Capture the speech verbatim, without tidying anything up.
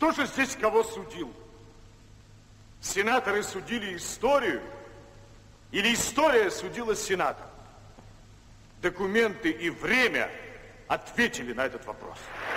Кто же здесь кого судил? Сенаторы судили историю или история судила сенатор? Документы и время ответили на этот вопрос.